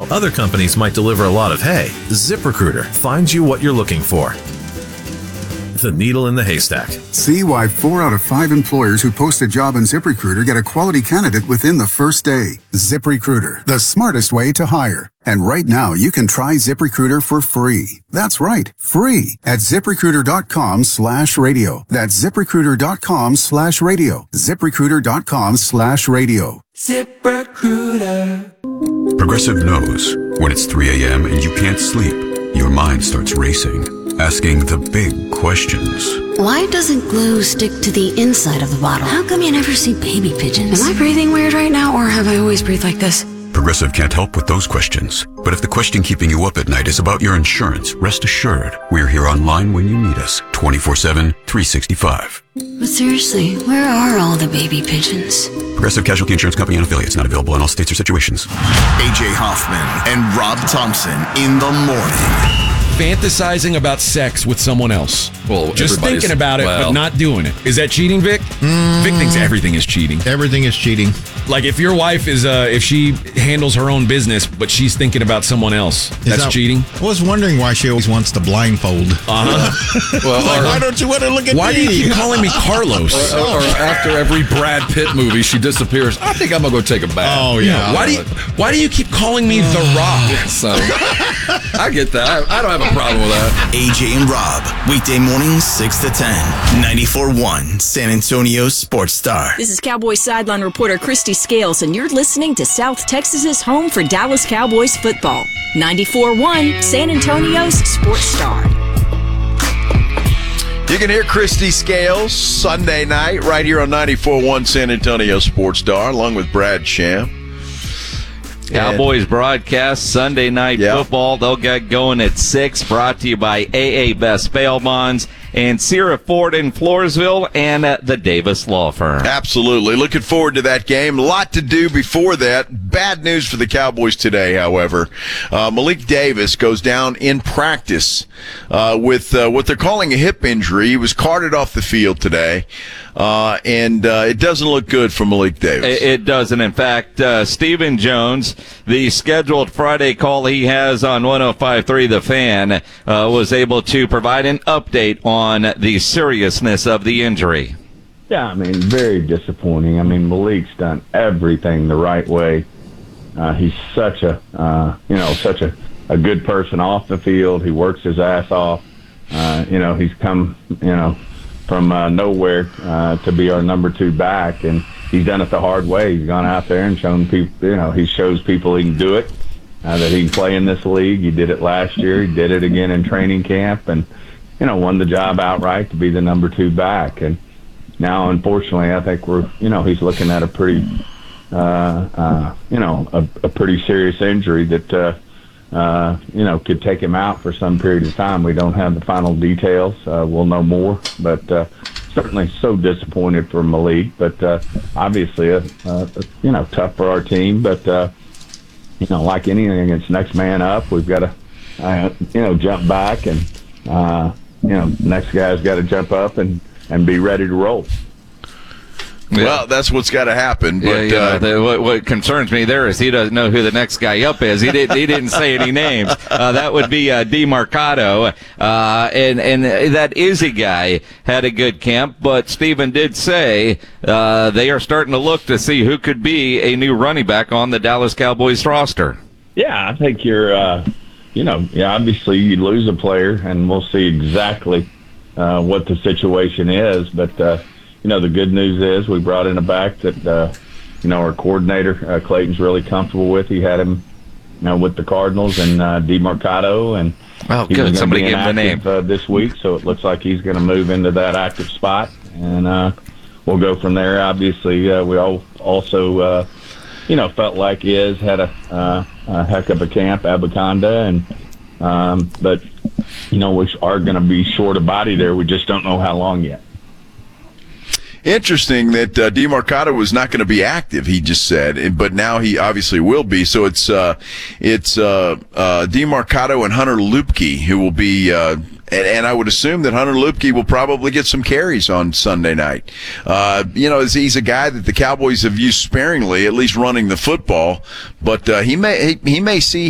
While other companies might deliver a lot of hay, ZipRecruiter finds you what you're looking for. The needle in the haystack. See why 4 out of 5 employers who post a job on ZipRecruiter get a quality candidate within the first day. ZipRecruiter, the smartest way to hire. And right now, you can try ZipRecruiter for free. That's right, free at ZipRecruiter.com/radio. That's ZipRecruiter.com/radio. ZipRecruiter.com/radio. ZipRecruiter. Progressive knows when it's 3 a.m. and you can't sleep, your mind starts racing, asking the big questions. Why doesn't glue stick to the inside of the bottle? How come you never see baby pigeons? Am I breathing weird right now, or have I always breathed like this? Progressive can't help with those questions. But if the question keeping you up at night is about your insurance, rest assured, we're here online when you need us, 24/7, 365. But seriously, where are all the baby pigeons? Progressive Casualty Insurance Company and affiliates, not available in all states or situations. AJ Hoffman and Rob Thompson in the morning. Fantasizing about sex with someone else. Well, just thinking about it, but not doing it. Is that cheating, Vic? Vic thinks everything is cheating. Everything is cheating. Like if your wife is, if she handles her own business, but she's thinking about someone else, that's cheating? I was wondering why she always wants the blindfold. Well, why don't you want to look at why me? do you keep calling me Carlos? or after every Brad Pitt movie, she disappears. I think I'm going to go take a bath. Oh, yeah. Why do you keep calling me The Rock? So, I get that. I don't have a problem with that. AJ and Rob, weekday mornings 6 to 10, 94.1 San Antonio Sports Star. This is Cowboys sideline reporter Christy Scales, and you're listening to South Texas's home for Dallas Cowboys football. 94.1 San Antonio's Sports Star. You can hear Christy Scales Sunday night right here on 94.1 San Antonio Sports Star, along with Brad Sham. Cowboys broadcast Sunday night football. They'll get going at 6. Brought to you by AA Best Bail Bonds and Sierra Ford in Floresville and the Davis Law Firm. Absolutely. Looking forward to that game. A lot to do before that. Bad news for the Cowboys today, however. Malik Davis goes down in practice with what they're calling a hip injury. He was carted off the field today. And it doesn't look good for Malik Davis. It doesn't. In fact, Stephen Jones, the scheduled Friday call he has on 105.3 The Fan, was able to provide an update on the seriousness of the injury. Yeah, I mean, very disappointing. I mean, Malik's done everything the right way. He's such a good person off the field. He works his ass off. He's come, from nowhere to be our number 2 back, and he's done it the hard way. He's gone out there and shown people, he shows people he can do it, that he can play in this league. He did it last year. He did it again in training camp, and won the job outright to be the number 2 back. And now, unfortunately, I think he's looking at a pretty, a pretty serious injury that, could take him out for some period of time. We don't have the final details. We'll know more, but certainly so disappointed for Malik. But obviously, tough for our team. But like anything, it's next man up. We've got to, jump back, and next guy's got to jump up and be ready to roll. Well, that's what's got to happen. But what concerns me there is he doesn't know who the next guy up is. He didn't say any names. That would be DeMarcado, and that Izzy guy had a good camp. But Stephen did say they are starting to look to see who could be a new running back on the Dallas Cowboys roster. Yeah, I think you're. Obviously you lose a player, and we'll see exactly what the situation is, but. The good news is we brought in a back that, our coordinator, Clayton's really comfortable with. He had him, with the Cardinals and DeMarcado. And good. Somebody gave him the name. This week, so it looks like he's going to move into that active spot. And we'll go from there. Obviously, we all also, felt like Iz had a heck of a camp, Abaconda. But, we are going to be short of body there. We just don't know how long yet. Interesting that DeMarcado was not going to be active, he just said, but now he obviously will be. So it's DeMarcado and Hunter Luepke who will be, and I would assume that Hunter Luepke will probably get some carries on Sunday night. He's a guy that the Cowboys have used sparingly, at least running the football, but he may see